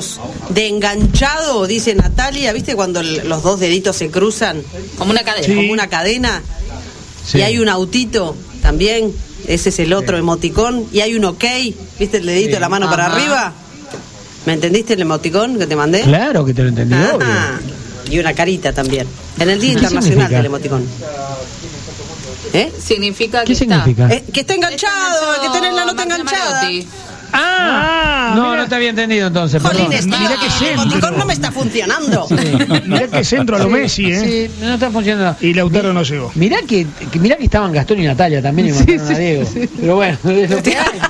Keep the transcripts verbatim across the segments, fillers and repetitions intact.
de enganchado, dice Natalia, ¿viste cuando el, los dos deditos se cruzan? Como una cadena. Sí. Como una cadena. Sí. Y hay un autito también, ese es el otro sí. emoticón. Y hay un ok, ¿viste el dedito, sí. la mano Ajá. para arriba? ¿Me entendiste el emoticón que te mandé? Claro que te lo entendí, Ajá. obvio. Y una carita también. En el Día Internacional del Emoticón. ¿Eh? Significa que ¿Qué está, significa? Eh, que está enganchado, está que tiene la nota enganchada. Ah, ah, no, mira. No te había entendido entonces. Jolín, está, mirá que centro. El emoticón no me está funcionando. Sí. Mirá que centro a lo sí, Messi, ¿eh? Sí, no está funcionando. Y Lautaro no llegó. Mirá que, que, mirá que estaban Gastón y Natalia también y mataron sí, sí, a Diego. Sí, sí. Pero bueno, es lo que hay.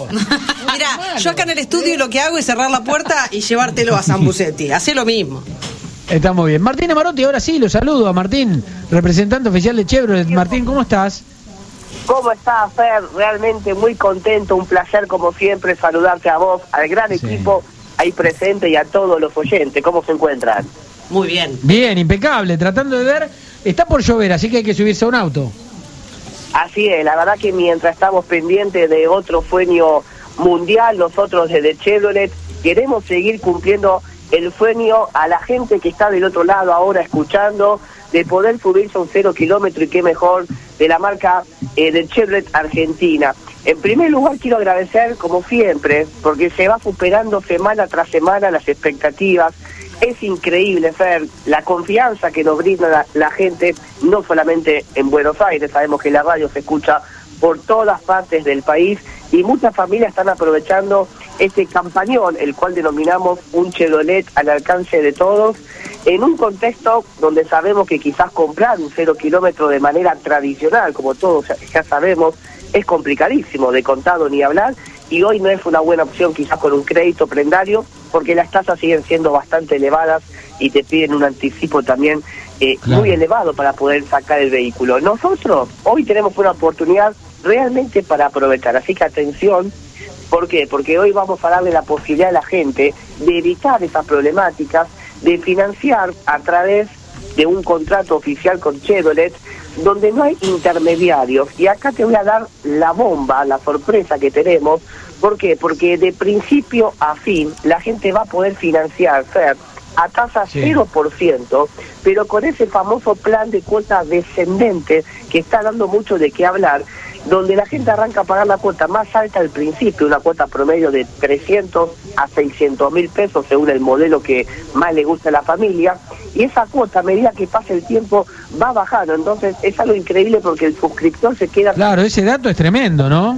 Mira, yo acá en el estudio lo que hago es cerrar la puerta y llevártelo a San Busetti. Hacé lo mismo. Está muy bien. Martín Amarotti, ahora sí, lo saludo a Martín, representante oficial de Chevrolet. Martín, ¿cómo estás? ¿Cómo estás, Fer? Realmente muy contento, un placer como siempre saludarte a vos, al gran sí. equipo ahí presente y a todos los oyentes. ¿Cómo se encuentran? Muy bien. Bien, impecable, tratando de ver, está por llover, así que hay que subirse a un auto. Así es, la verdad que mientras estamos pendientes de otro sueño mundial, nosotros desde Chevrolet queremos seguir cumpliendo el sueño a la gente que está del otro lado ahora escuchando, de poder subirse a un cero kilómetro y qué mejor de la marca eh, de Chevrolet Argentina. En primer lugar quiero agradecer como siempre, porque se va superando semana tras semana las expectativas. Es increíble, Fer, la confianza que nos brinda la, la gente, no solamente en Buenos Aires, sabemos que la radio se escucha por todas partes del país y muchas familias están aprovechando este campañón, el cual denominamos un Chevrolet al alcance de todos, en un contexto donde sabemos que quizás comprar un cero kilómetro de manera tradicional, como todos ya sabemos, es complicadísimo, de contado ni hablar, y hoy no es una buena opción quizás con un crédito prendario, porque las tasas siguen siendo bastante elevadas y te piden un anticipo también eh, claro. muy elevado para poder sacar el vehículo. Nosotros hoy tenemos una oportunidad realmente para aprovechar, así que atención. ¿Por qué? Porque hoy vamos a darle la posibilidad a la gente de evitar esas problemáticas, de financiar a través de un contrato oficial con Chevrolet, donde no hay intermediarios. Y acá te voy a dar la bomba, la sorpresa que tenemos. ¿Por qué? Porque de principio a fin la gente va a poder financiar, Fer, a tasa sí. cero por ciento, pero con ese famoso plan de cuotas descendentes que está dando mucho de qué hablar, donde la gente arranca a pagar la cuota más alta al principio, una cuota promedio de trescientos a seiscientos mil pesos según el modelo que más le gusta a la familia, y esa cuota a medida que pasa el tiempo va bajando. Entonces es algo increíble porque el suscriptor se queda... Claro, ese dato es tremendo, ¿no?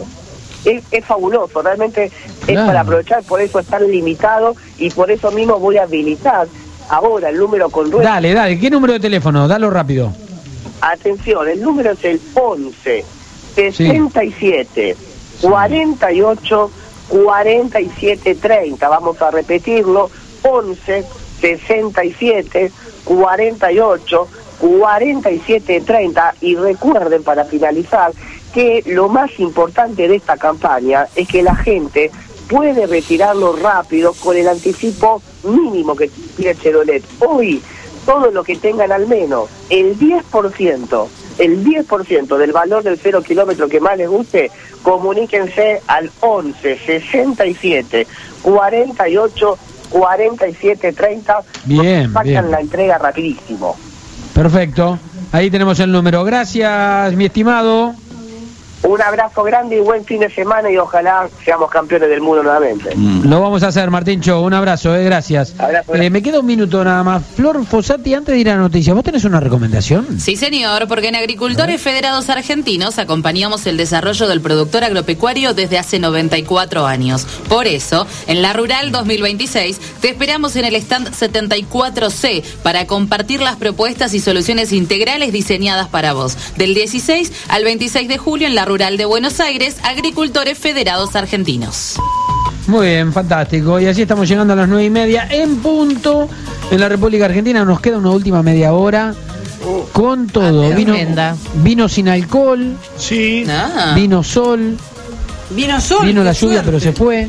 Es, es fabuloso, realmente claro. es para aprovechar, por eso es tan limitado y por eso mismo voy a habilitar ahora el número con rueda. Dale, dale, ¿qué número de teléfono? Dalo rápido. Atención, el número es el once sesenta y siete cuarenta y ocho cuarenta y siete treinta. Vamos a repetirlo: once sesenta y siete cuarenta y ocho cuarenta y siete treinta. Y recuerden, para finalizar, que lo más importante de esta campaña es que la gente puede retirarlo rápido con el anticipo mínimo que tiene Chevrolet. Hoy, todo lo que tengan al menos el diez por ciento, el diez por ciento del valor del cero kilómetro que más les guste, comuníquense al once sesenta y siete cuarenta y ocho cuarenta y siete treinta. Bien, sacan bien. la entrega rapidísimo. Perfecto, ahí tenemos el número. Gracias, mi estimado. Un abrazo grande y buen fin de semana, y ojalá seamos campeones del mundo nuevamente. Mm. Lo vamos a hacer, Martíncho. Un abrazo, eh, gracias. Abrazo, eh, me queda un minuto nada más. Flor Fossati, antes de ir a la noticia, ¿vos tenés una recomendación? Sí, señor, porque en Agricultores Federados Argentinos acompañamos el desarrollo del productor agropecuario desde hace noventa y cuatro años. Por eso, en la Rural dos mil veintiséis, te esperamos en el stand setenta y cuatro C para compartir las propuestas y soluciones integrales diseñadas para vos. Del dieciséis al veintiséis de julio en la Rural de Buenos Aires, Agricultores Federados Argentinos. Muy bien, fantástico. Y así estamos llegando a las nueve y media en punto en la República Argentina. Nos queda una última media hora con todo. Vino, vino sin alcohol, sí. Ah. vino sol. Vino sol. Vino la lluvia, pero se fue.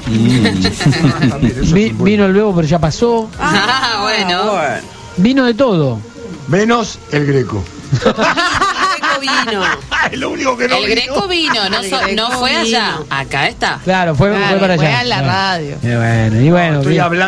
Mm. Vi, vino el Bebo, pero ya pasó. Ah, bueno. bueno. Vino de todo. Menos el Greco. Vino. Es lo único que no el vino. Greco vino, no, so, Greco no fue vino. allá. Acá está. Claro, fue, Claro, fue para allá. fue a la radio. Y bueno, y bueno. Estoy hablando.